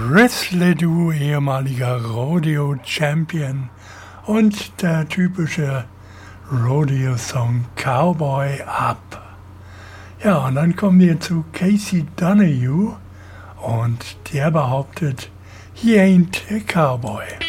Chris Ledoux, ehemaliger Rodeo-Champion, und der typische Rodeo-Song Cowboy Up. Ja, und dann kommen wir zu Casey Donahew und der behauptet, he ain't a cowboy.